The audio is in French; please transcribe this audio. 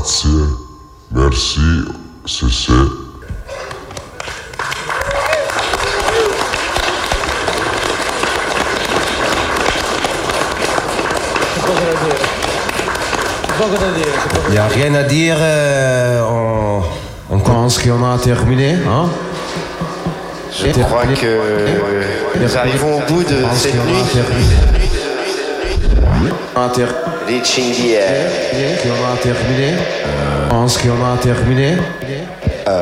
Grazie, merci, c'est. Il n'y a rien à dire, on pense qu'on a terminé, hein? Je crois que nous arrivons au bout de cette nuit. Reaching the air. On a terminé. Je pense qu'on a terminé.